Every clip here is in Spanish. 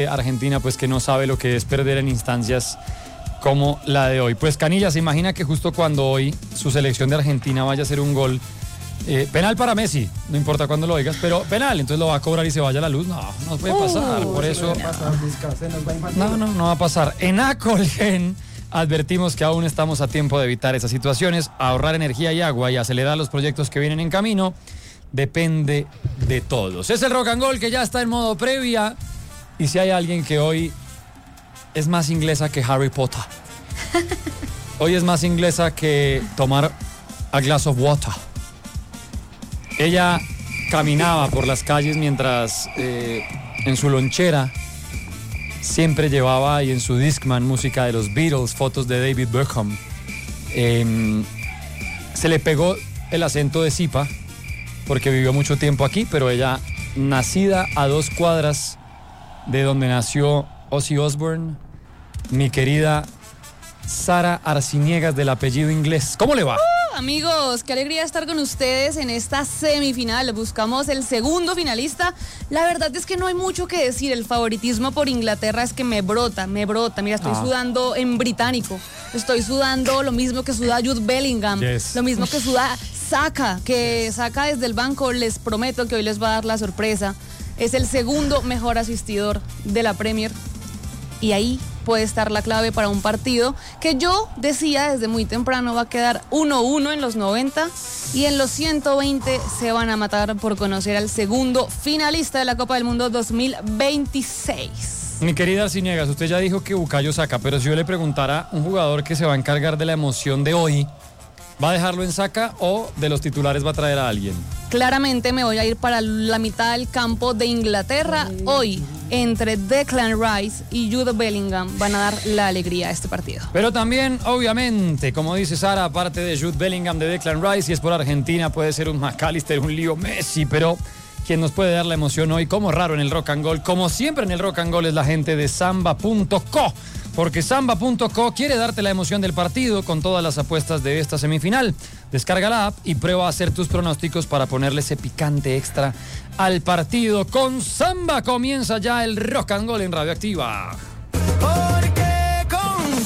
Argentina, pues que no sabe lo que es perder en instancias como la de hoy. Pues Canilla, se imagina que justo cuando hoy su selección de Argentina vaya a hacer un gol, penal para Messi, no importa cuándo lo oigas, pero penal, entonces lo va a cobrar y se vaya a la luz. No puede pasar, por eso. No va a pasar. En Acolgen advertimos que aún estamos a tiempo de evitar esas situaciones, ahorrar energía y agua y acelerar los proyectos que vienen en camino. Depende de todos. Es el Rock and Roll que ya está en modo previa. Y si hay alguien que hoy es más inglesa que Harry Potter. Hoy es más inglesa que tomar a glass of water. Ella caminaba por las calles mientras en su lonchera siempre llevaba ahí en su Discman música de los Beatles, fotos de David Beckham. Se le pegó el acento de Zipa porque vivió mucho tiempo aquí, pero ella, nacida a 2 cuadras de donde nació Ozzy Osbourne, mi querida Sara Arciniegas, del apellido inglés. ¿Cómo le va? Amigos, qué alegría estar con ustedes en esta semifinal. Buscamos el segundo finalista. La verdad es que no hay mucho que decir. El favoritismo por Inglaterra es que me brota. Mira, estoy sudando en británico. Estoy sudando lo mismo que suda Jude Bellingham. Yes. Lo mismo que suda Saka, que Saka desde el banco. Les prometo que hoy les va a dar la sorpresa. Es el segundo mejor asistidor de la Premier. Y ahí puede estar la clave para un partido que yo decía desde muy temprano va a quedar 1-1 en los 90 y en los 120 se van a matar por conocer al segundo finalista de la Copa del Mundo 2026. Mi querida Arciniegas, usted ya dijo que Bukayo Saka, pero si yo le preguntara un jugador que se va a encargar de la emoción de hoy, ¿va a dejarlo en Saka o de los titulares va a traer a alguien? Claramente me voy a ir para la mitad del campo de Inglaterra. Hoy, entre Declan Rice y Jude Bellingham, van a dar la alegría a este partido. Pero también, obviamente, como dice Sara, aparte de Jude Bellingham, de Declan Rice, si es por Argentina, puede ser un McAllister, un Leo Messi, pero quien nos puede dar la emoción hoy, como raro en el Rock and Roll, como siempre en el Rock and Roll, es la gente de Samba.co. Porque Samba.co quiere darte la emoción del partido con todas las apuestas de esta semifinal. Descarga la app y prueba a hacer tus pronósticos para ponerle ese picante extra al partido. Con Samba comienza ya el Rock and Roll en Radioactiva. Porque con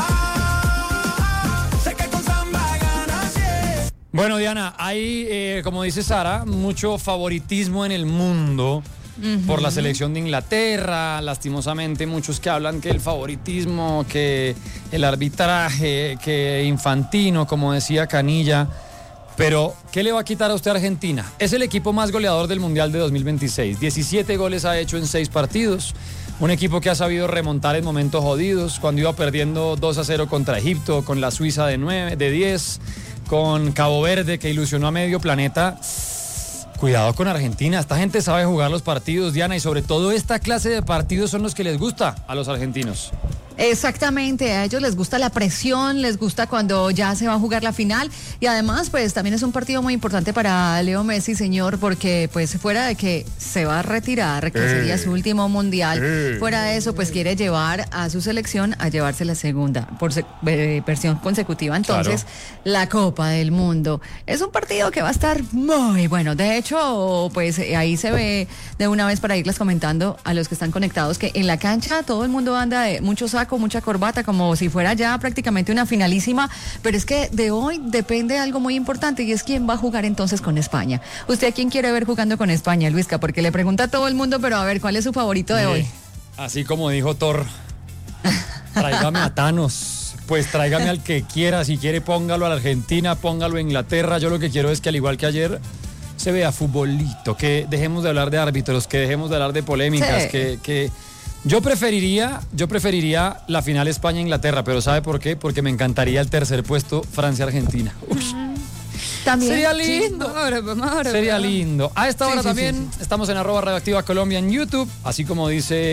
Samba, sé que con Samba ganas, yeah. Bueno, Diana, hay, como dice Sara, mucho favoritismo en el mundo por la selección de Inglaterra. Lastimosamente muchos que hablan que el favoritismo, que el arbitraje, que Infantino, como decía Canilla. Pero, ¿qué le va a quitar a usted a Argentina? Es el equipo más goleador del Mundial de 2026. 17 goles ha hecho en 6 partidos. Un equipo que ha sabido remontar en momentos jodidos, cuando iba perdiendo 2-0 contra Egipto, con la Suiza de 10, con Cabo Verde, que ilusionó a medio planeta. Cuidado con Argentina, esta gente sabe jugar los partidos, Diana, y sobre todo esta clase de partidos son los que les gusta a los argentinos. Exactamente, a ellos les gusta la presión, les gusta cuando ya se va a jugar la final y además pues también es un partido muy importante para Leo Messi, señor, porque pues fuera de que se va a retirar, que sería su último mundial, fuera de eso pues quiere llevar a su selección a llevarse la segunda por versión consecutiva, entonces la Copa del Mundo. Es un partido que va a estar muy bueno, de hecho pues ahí se ve de una vez para irles comentando a los que están conectados que en la cancha todo el mundo anda de mucho saco, mucha corbata, como si fuera ya prácticamente una finalísima, pero es que de hoy depende algo muy importante y es quién va a jugar entonces con España. ¿Usted a quién quiere ver jugando con España, Luisca? Porque le pregunta a todo el mundo, pero a ver, ¿cuál es su favorito de hoy? Así como dijo Thor, tráigame a Thanos, pues tráigame al que quiera, si quiere póngalo a la Argentina, póngalo a Inglaterra, yo lo que quiero es que al igual que ayer se vea futbolito, que dejemos de hablar de árbitros, que dejemos de hablar de polémicas, sí. que Yo preferiría la final España-Inglaterra, pero ¿sabe por qué? Porque me encantaría el tercer puesto Francia-Argentina. También. Sería lindo. Sería lindo. A esta hora también estamos en @Radioactiva Colombia en YouTube, así como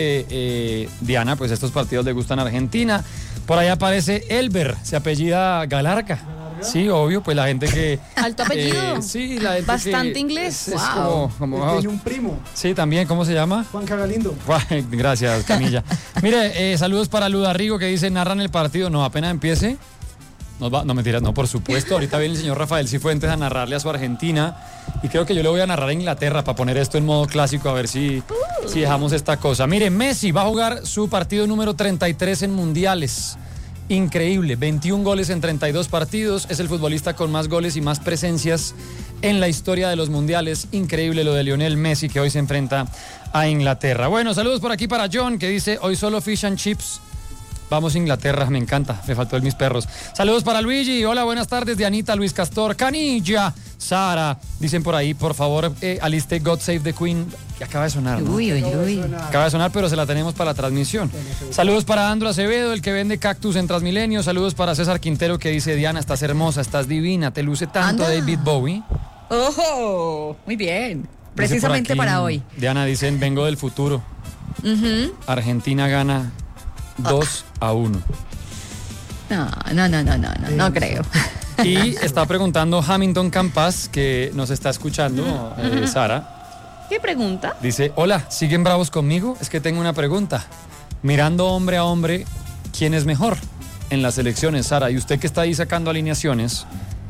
dice Diana, pues estos partidos le gustan a Argentina. Por ahí aparece Elber, se apellida Galarga. Sí, obvio, pues la gente que... Alto apellido. Sí, la gente bastante que inglés. Es Wow. como Tiene un primo, sí, también, ¿cómo se llama? Juan Cagalindo. Gracias, Canilla. Mire, saludos para Luda Rigo que dice, narran el partido. No, apenas empiece. No, mentiras, no, por supuesto. Ahorita viene el señor Rafael Cifuentes a narrarle a su Argentina. Y creo que yo le voy a narrar a Inglaterra para poner esto en modo clásico, a ver si dejamos esta cosa. Mire, Messi va a jugar su partido número 33 en mundiales. Increíble, 21 goles en 32 partidos. Es el futbolista con más goles y más presencias en la historia de los mundiales. Increíble lo de Lionel Messi, que hoy se enfrenta a Inglaterra. Bueno, saludos por aquí para John, que dice, hoy solo fish and chips. Vamos Inglaterra, me encanta, me faltó el mis perros. Saludos para Luigi, hola, buenas tardes, Dianita, Luis Castor, Canilla, Sara. Dicen por ahí, por favor, aliste God Save the Queen, que acaba de sonar, ¿no? Uy. Acaba de sonar, pero se la tenemos para la transmisión. Saludos para Andro Acevedo, el que vende cactus en Transmilenio. Saludos para César Quintero, que dice, Diana, estás hermosa, estás divina, te luce tanto Anda. David Bowie. ¡Ojo! Muy bien. Dice por Precisamente aquí, para hoy. Diana, dicen, vengo del futuro. Argentina gana 2-1. No creo. Y está preguntando Hamilton Campas, que nos está escuchando, Sara. ¿Qué pregunta? Dice, hola, ¿siguen bravos conmigo? Es que tengo una pregunta. Mirando hombre a hombre, ¿quién es mejor en las elecciones, Sara? Y usted que está ahí sacando alineaciones,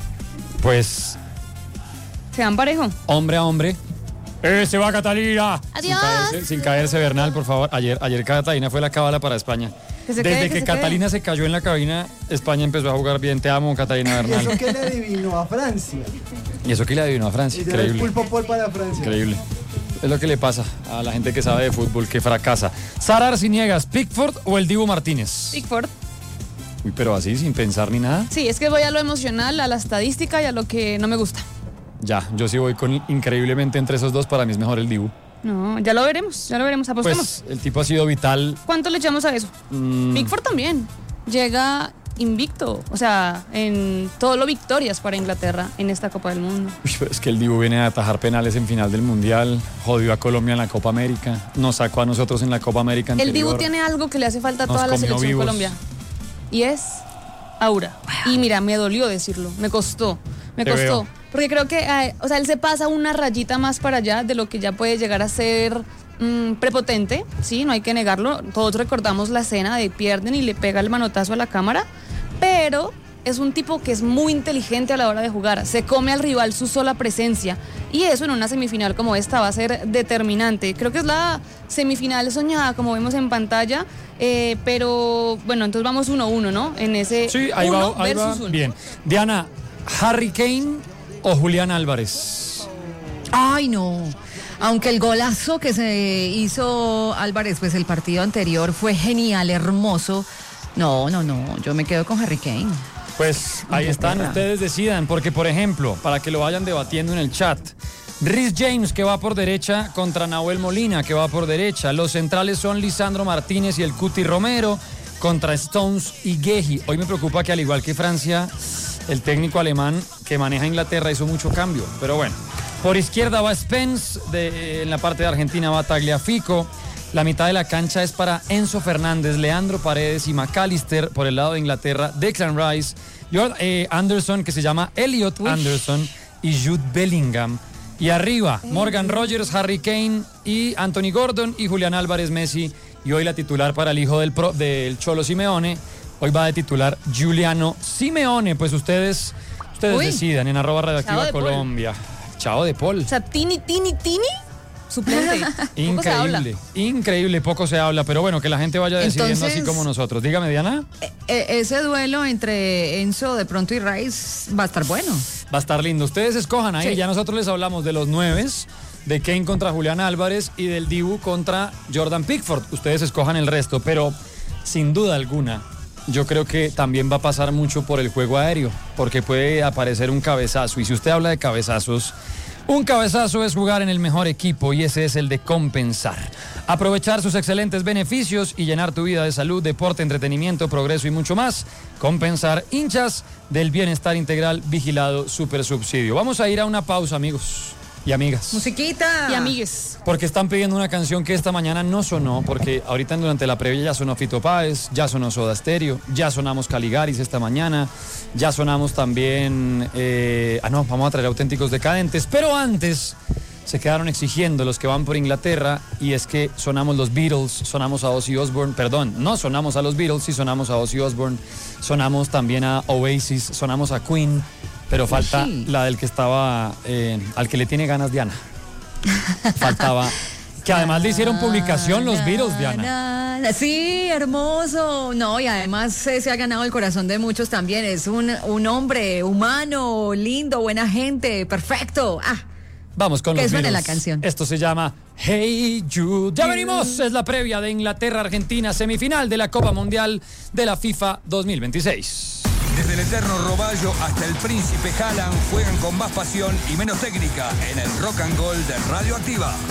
pues, ¿Se dan parejo? hombre a hombre. ¡Se va Catalina! Adiós. Sin caerse, Bernal, por favor. Ayer Catalina fue la cábala para España. Que se Desde quede, que que se Catalina se cayó en la cabina, España empezó a jugar bien. Te amo, Catalina Y Bernal. eso que le adivinó a Francia. Y eso que le adivinó a Francia. Y será el Increíble. pulpo para Francia. Increíble. Es lo que le pasa a la gente que sabe de fútbol, que fracasa. Sara Arciniegas, ¿Pickford o el Dibu Martínez? Pickford. Uy, pero así, sin pensar ni nada. Sí, es que voy a lo emocional, a la estadística y a lo que no me gusta. Ya, yo sí voy con increíblemente entre esos dos. Para mí es mejor el Dibu. No, ya lo veremos, apostemos. Pues el tipo ha sido vital. ¿Cuánto le echamos a eso? Pickford también llega invicto, o sea, en todo lo victorias para Inglaterra en esta Copa del Mundo. Uy, pero es que el Dibu viene a atajar penales en final del Mundial, jodió a Colombia en la Copa América, nos sacó a nosotros en la Copa América anterior. El Dibu tiene algo que le hace falta a Nos toda la comió selección vivos. Colombia. Y es aura. Y mira, me dolió decirlo, me costó. Te veo. Porque creo que, o sea, él se pasa una rayita más para allá de lo que ya puede llegar a ser prepotente, sí, no hay que negarlo. Todos recordamos la escena de pierden y le pega el manotazo a la cámara, pero es un tipo que es muy inteligente a la hora de jugar, se come al rival su sola presencia y eso en una semifinal como esta va a ser determinante. Creo que es la semifinal soñada como vemos en pantalla, pero bueno, entonces vamos 1-1, ¿no? En ese Sí, ahí uno va, versus uno. bien. Diana, ¿Harry Kane o Julián Álvarez? Ay, no. Aunque el golazo que se hizo Álvarez, pues el partido anterior fue genial, hermoso. No, yo me quedo con Harry Kane. Pues ahí están, Inglaterra. ustedes decidan, porque por ejemplo, para que lo vayan debatiendo en el chat, Reece James que va por derecha contra Nahuel Molina que va por derecha, los centrales son Lisandro Martínez y el Cuti Romero contra Stones y Guehi. Hoy me preocupa que al igual que Francia, el técnico alemán que maneja Inglaterra hizo mucho cambio, pero bueno. Por izquierda va Spence, en la parte de Argentina va Tagliafico. La mitad de la cancha es para Enzo Fernández, Leandro Paredes y McAllister. Por el lado de Inglaterra, Declan Rice, Anderson, que se llama Elliot Anderson, y Jude Bellingham. Y arriba, Morgan Rogers, Harry Kane y Anthony Gordon y Julián Álvarez, Messi. Y hoy la titular para el hijo del Cholo Simeone. Hoy va de titular Giuliano Simeone. Pues ustedes Uy. decidan en @radioactiva Chao de Paul. Colombia. Chao de Paul. O sea, Tini, suplente. Poco se habla. Increíble, poco se habla, pero bueno, que la gente vaya decidiendo Entonces, así como nosotros. Dígame, Diana. Ese duelo entre Enzo de pronto y Rice va a estar bueno. Va a estar lindo. Ustedes escojan ahí. Sí. Ya nosotros les hablamos de los 9, de Kane contra Julián Álvarez y del Dibu contra Jordan Pickford. Ustedes escojan el resto, pero sin duda alguna, yo creo que también va a pasar mucho por el juego aéreo, porque puede aparecer un cabezazo. Y si usted habla de cabezazos, un cabezazo es jugar en el mejor equipo y ese es el de Compensar. Aprovechar sus excelentes beneficios y llenar tu vida de salud, deporte, entretenimiento, progreso y mucho más. Compensar, hinchas del bienestar integral, vigilado, super subsidio. Vamos a ir a una pausa, amigos y amigas. Musiquita. Y amigues. Porque están pidiendo una canción que esta mañana no sonó, porque ahorita durante la previa ya sonó Fito Páez, ya sonó Soda Stereo, ya sonamos Caligaris esta mañana, ya sonamos también... vamos a traer Auténticos Decadentes, pero antes se quedaron exigiendo los que van por Inglaterra, y es que sonamos los Beatles, sonamos a Ozzy Osbourne, perdón, no sonamos a los Beatles, sí sonamos a Ozzy Osbourne, sonamos también a Oasis, sonamos a Queen, pero falta Sí. la del que estaba, al que le tiene ganas Diana. Faltaba, que además le hicieron publicación los Beatles, Diana. Sí, hermoso. No, y además se ha ganado el corazón de muchos también. Es un hombre humano, lindo, buena gente, perfecto. Vamos con Que los suene Beatles. la canción. Esto se llama Hey Jude. Ya venimos, es la previa de Inglaterra-Argentina, semifinal de la Copa Mundial de la FIFA 2026. Desde el eterno Roballo hasta el príncipe Haaland juegan con más pasión y menos técnica en el Rock and Roll de Radioactiva.